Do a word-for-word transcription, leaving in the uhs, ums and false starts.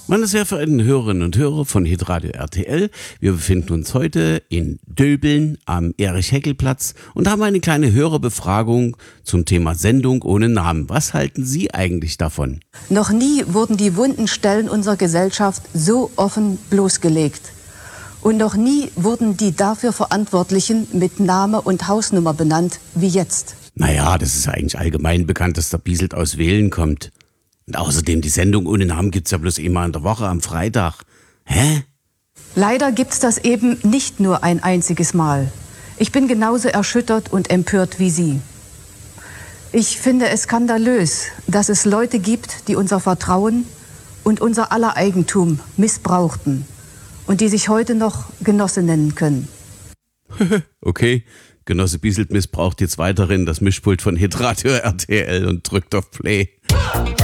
Meine sehr verehrten Hörerinnen und Hörer von Hitradio R T L, wir befinden uns heute in Döbeln am Erich-Heckel-Platz und haben eine kleine Hörerbefragung zum Thema Sendung ohne Namen. Was halten Sie eigentlich davon? Noch nie wurden die wunden Stellen unserer Gesellschaft so offen bloßgelegt. Und noch nie wurden die dafür Verantwortlichen mit Name und Hausnummer benannt, wie jetzt. Naja, das ist eigentlich allgemein bekannt, dass der Bieselt aus Wählen kommt. Und außerdem, die Sendung ohne Namen gibt's ja bloß immer in der Woche am Freitag. Hä? Leider gibt's das eben nicht nur ein einziges Mal. Ich bin genauso erschüttert und empört wie Sie. Ich finde es skandalös, dass es Leute gibt, die unser Vertrauen und unser aller Eigentum missbrauchten und die sich heute noch Genosse nennen können. Okay, Genosse Bieselt missbraucht jetzt weiterhin das Mischpult von Hitradio R T L und drückt auf Play.